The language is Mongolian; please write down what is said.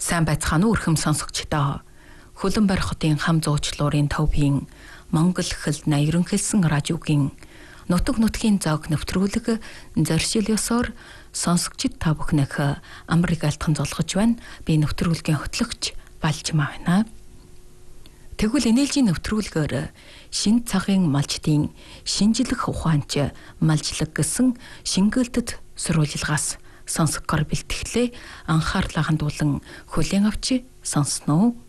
Сайн байцгаана уу өрхөм сонсогчдоо. Хөлбөмбөр хотын хам зуучлуурын төвийн Монгол хэлд ерөнхийлсэн радиогийн нутаг нутгийн зоог нэвтрүүлэг зоршил ёсоор сонсогчид та бүхнийх амрыг алтхан золгож байна. Би нэвтрүүлгийн хөтлөгч Балжмаа байна. Тэгвэл энергийн нэвтрүүлгээр шин цагын малчдын шинжлэх ухаанч малжлаг гэсэн шингэлтэд сурвалжилгаас сонсгохоор бэлтгэлээ анхаарлаа хандуулан хүлээн авч сонсноо.